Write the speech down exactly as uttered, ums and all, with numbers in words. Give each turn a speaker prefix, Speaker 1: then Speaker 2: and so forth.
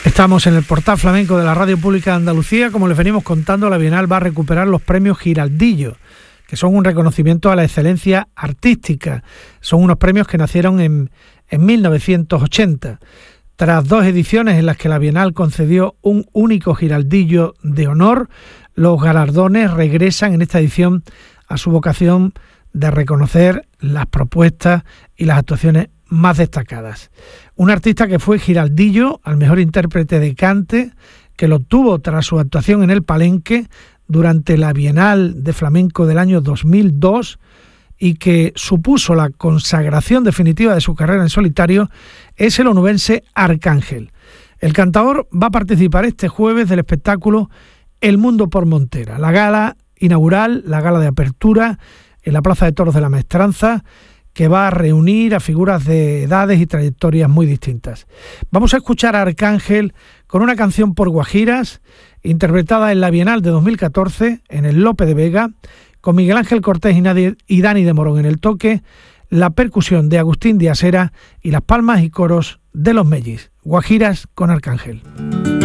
Speaker 1: Estamos en el portal flamenco de la Radio Pública de Andalucía. Como les venimos contando, la Bienal va a recuperar los premios Giraldillo, que son un reconocimiento a la excelencia artística. Son unos premios que nacieron en, en mil novecientos ochenta. Tras dos ediciones en las que la Bienal concedió un único Giraldillo de honor, los galardones regresan en esta edición a su vocación de reconocer las propuestas y las actuaciones más destacadas. Un artista que fue Giraldillo al mejor intérprete de cante, que lo obtuvo tras su actuación en el Palenque durante la Bienal de Flamenco del año dos mil dos y que supuso la consagración definitiva de su carrera en solitario, es el onubense Arcángel. El cantador va a participar este jueves del espectáculo El Mundo por Montera, la gala inaugural, la gala de apertura en la Plaza de Toros de la Maestranza, que va a reunir a figuras de edades y trayectorias muy distintas. Vamos a escuchar a Arcángel con una canción por Guajiras, interpretada en la Bienal de dos mil catorce, en el Lope de Vega, con Miguel Ángel Cortés y Dani de Morón en el toque, la percusión de Agustín Diasera y las palmas y coros de los Mellis. Guajiras con Arcángel.